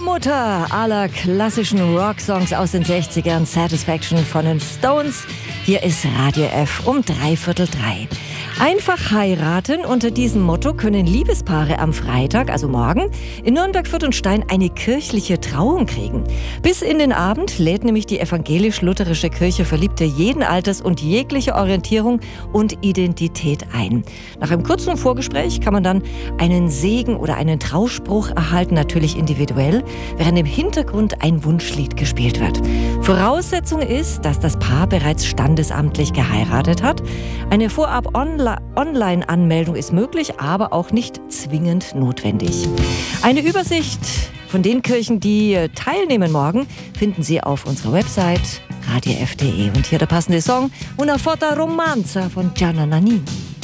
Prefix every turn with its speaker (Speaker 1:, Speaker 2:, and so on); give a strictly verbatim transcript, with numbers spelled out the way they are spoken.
Speaker 1: Mutter aller klassischen Rocksongs aus den sechzigern, Satisfaction von den Stones. Hier ist Radio F um dreiviertel drei. Einfach heiraten. Unter diesem Motto können Liebespaare am Freitag, also morgen, in Nürnberg-Fürthenstein eine kirchliche Trauung kriegen. Bis in den Abend lädt nämlich die evangelisch-lutherische Kirche Verliebte jeden Alters und jegliche Orientierung und Identität ein. Nach einem kurzen Vorgespräch kann man dann einen Segen oder einen Trauspruch erhalten, natürlich individuell, während im Hintergrund ein Wunschlied gespielt wird. Voraussetzung ist, dass das Paar bereits standesamtlich geheiratet hat. Eine vorab online Online-Anmeldung ist möglich, aber auch nicht zwingend notwendig. Eine Übersicht von den Kirchen, die teilnehmen morgen, finden Sie auf unserer Website radio f punkt de. Und hier der passende Song Una foto romanza von Gianna Nannini.